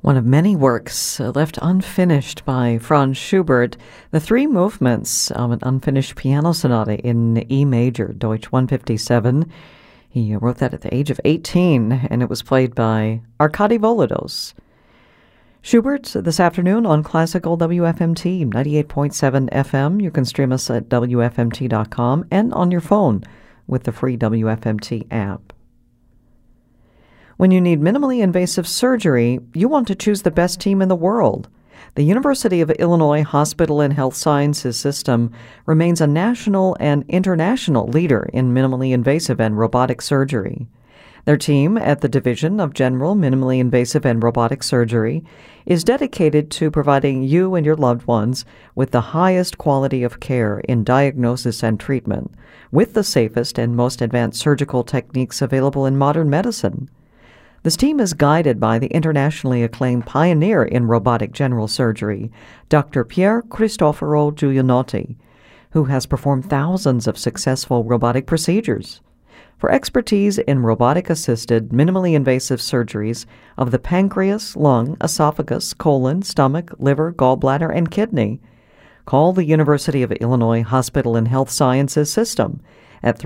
One of many works left unfinished by Franz Schubert, the three movements of an unfinished piano sonata in E major, Deutsch 157. He wrote that at the age of 18, and it was played by Arkady Volodos. Schubert this afternoon on Classical WFMT 98.7 FM. You can stream us at WFMT.com and on your phone with the free WFMT app. When you need minimally invasive surgery, you want to choose the best team in the world. The University of Illinois Hospital and Health Sciences System remains a national and international leader in minimally invasive and robotic surgery. Their team at the Division of General Minimally Invasive and Robotic Surgery is dedicated to providing you and your loved ones with the highest quality of care in diagnosis and treatment, with the safest and most advanced surgical techniques available in modern medicine. This team is guided by the internationally acclaimed pioneer in robotic general surgery, Dr. Pier Cristoforo Giulianotti, who has performed thousands of successful robotic procedures. For expertise in robotic-assisted, minimally invasive surgeries of the pancreas, lung, esophagus, colon, stomach, liver, gallbladder, and kidney, call the University of Illinois Hospital and Health Sciences System at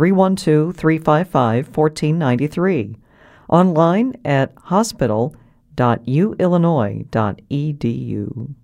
312-355-1493. Online at hospital.uillinois.edu.